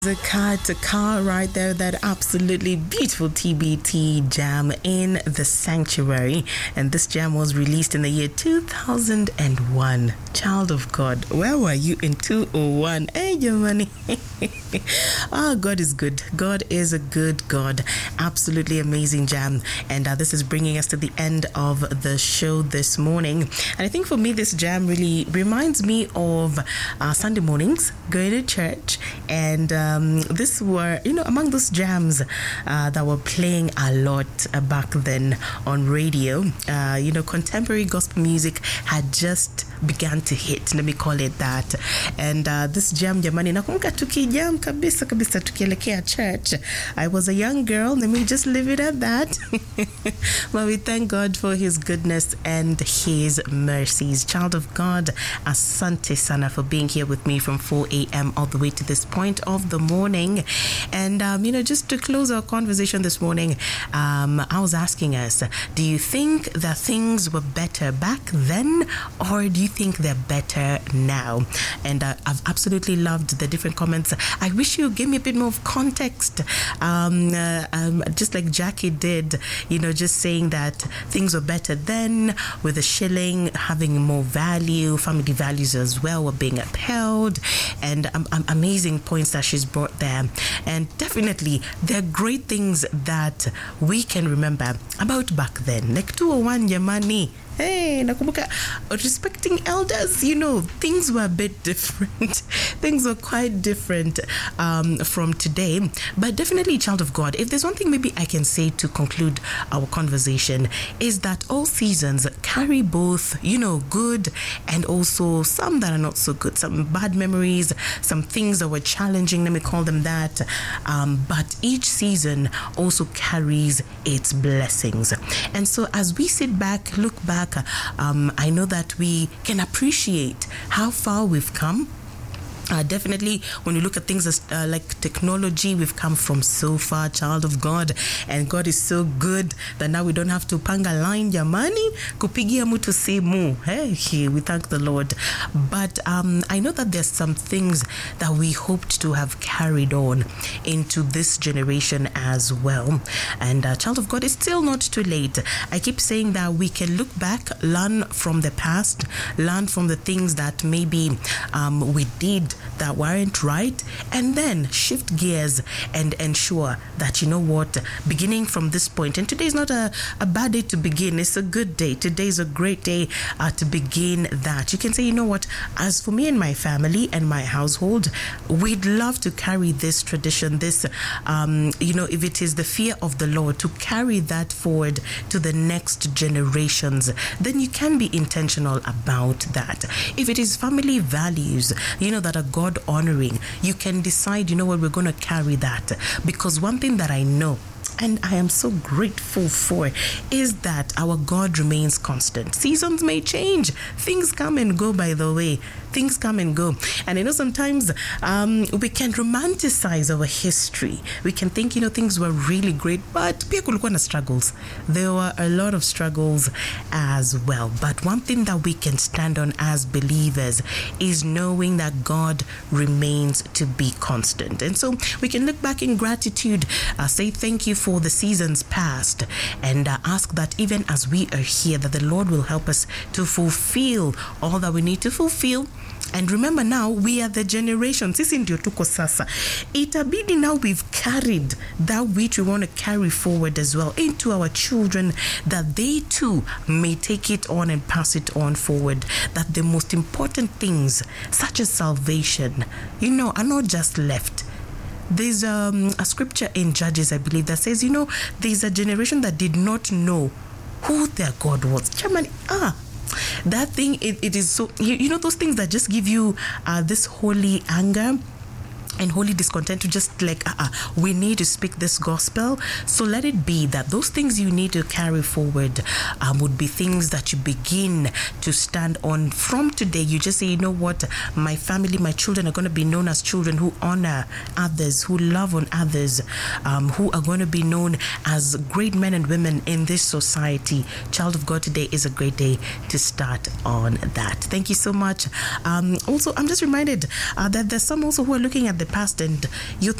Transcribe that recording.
The car to car right there, that absolutely beautiful TBT jam in the sanctuary. And this jam was released in the year 2001. Child of God, where were you in 2001? Hey, your money. Oh, God is good. God is a good God. Absolutely amazing jam. And this is bringing us to the end of the show this morning. And I think for me, this jam really reminds me of Sunday mornings, going to church. And this were, among those jams that were playing a lot back then on radio. Contemporary gospel music had just began to hit, let me call it that. And this jam, jamani, nakumbuka tukijam kabisa tukielekea church. I was a young girl, let me just leave it at that. But we thank God for his goodness and his mercies. Child of God, asante sana for being here with me from 4 a.m. all the way to this point of the morning. And, just to close our conversation this morning, I was asking us, do you think that things were better back then, or do you think they're better now? And I've absolutely loved the different comments. I wish you gave me a bit more of context, just like Jackie did, just saying that things were better then, with the shilling having more value, family values as well were being upheld, and amazing points that she's brought there. And definitely there are great things that we can remember about back then, like 201 Yamani. Hey, nakumbuka, respecting elders, things were a bit different. Things were quite different from today. But definitely, child of God, if there's one thing maybe I can say to conclude our conversation, is that all seasons carry both, good and also some that are not so good. Some bad memories, some things that were challenging, let me call them that. But each season also carries its blessings. And so as we sit back, look back, I know that we can appreciate how far we've come. Definitely, when you look at things as, like technology, we've come from so far, child of God, and God is so good that now we don't have to panga line jamani kupigia mtu simu. Hey, we thank the Lord. But I know that there's some things that we hoped to have carried on into this generation as well. And child of God, it's still not too late. I keep saying that we can look back, learn from the past, learn from the things that maybe we did that weren't right, and then shift gears and ensure that, beginning from this point, and today is not a bad day to begin, it's a good day. Today is a great day to begin that. You can say, as for me and my family and my household, we'd love to carry this tradition, this, if it is the fear of the Lord, to carry that forward to the next generations, then you can be intentional about that. If it is family values, that are God honoring, you can decide, we're going to carry that. Because one thing that I know, and I am so grateful for, is that our God remains constant. Seasons may change. Things come and go, by the way. Things come and go. And I know sometimes we can romanticize our history. We can think, things were really great, but pia kulikuwa na struggles. There were a lot of struggles as well. But one thing that we can stand on as believers is knowing that God remains to be constant. And so we can look back in gratitude, say thank you for the seasons past, and ask that even as we are here, that the Lord will help us to fulfill all that we need to fulfill. And remember, now we are the generation. Sisi ndio tuko sasa. Itabidi now we've carried that which we want to carry forward as well into our children, that they too may take it on and pass it on forward. That the most important things, such as salvation, are not just left. There's a scripture in Judges, I believe, that says, there's a generation that did not know who their God was. That thing, it is so, those things that just give you this holy anger and holy discontent to just like, we need to speak this gospel. So let it be that those things you need to carry forward would be things that you begin to stand on from today. You just say, my family, my children are going to be known as children who honor others, who love on others, who are going to be known as great men and women in this society. Child of God, today is a great day to start on that. Thank you so much. Also, I'm just reminded that there's some also who are looking at the past and you